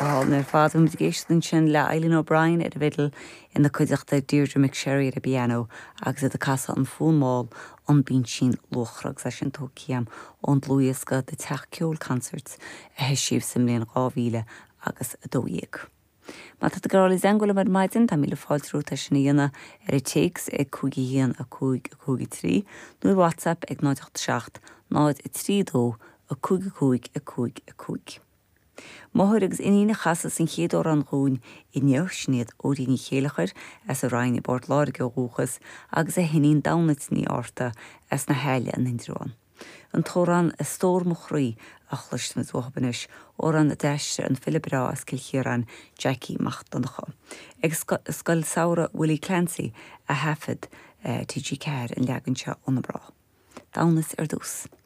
nar fád géistin sin le Eileen O'Brien ar a bhidal ina chuideachta Deirdre McSherry ar a piano agus a casa an fúnmáil an bín sin luchrag sa sin tóciam ón Lúisga de teach ceol concerts a heisíomh sim léon 2000 agus 12. Má tá gorála zangula mar maidin tá míle fáiltrúta sin dhéana ar a takes ag 5 a 5 nuair WhatsApp ag 987 932 a 5. Máthir agus inína chasa sin chéadú an gún I nneamh sníad ó daoine chéalachar as a rainn I bord láir go rúchas agus a hinín damnait ní orta as na heile an indrúan. An tóran a stór mo chraí a chluist na dúchabanis ó an a deiste an Philibbrá as cilchéaran Jackie Machdonacha. Ag scoil saora Willie Clancy a hafid TG Carr an leaganseo ionabhrá. Damnas ar dús.